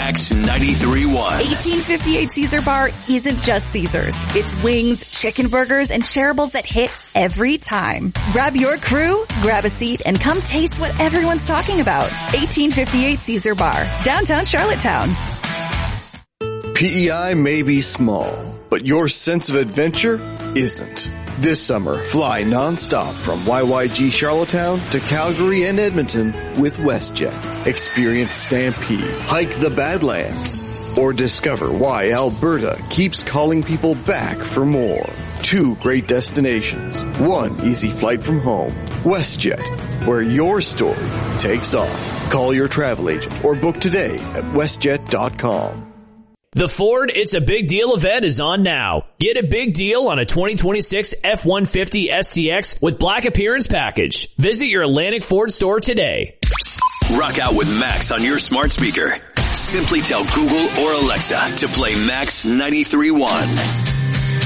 Max 93.1. 1858 Caesar Bar isn't just Caesars. It's wings, chicken burgers, and shareables that hit every time. Grab your crew, grab a seat, and come taste what everyone's talking about. 1858 Caesar Bar, downtown Charlottetown. PEI may be small, but your sense of adventure isn't. This summer, fly nonstop from YYG Charlottetown to Calgary and Edmonton with WestJet. Experience Stampede, hike the Badlands, or discover why Alberta keeps calling people back for more. 2 great destinations, 1 easy flight from home. WestJet, where your story takes off. Call your travel agent or book today at westjet.com. The Ford It's a Big Deal event is on now. Get a big deal on a 2026 F-150 STX with Black Appearance Package. Visit your Atlantic Ford store today. Rock out with Max on your smart speaker. Simply tell Google or Alexa to play Max 93.1.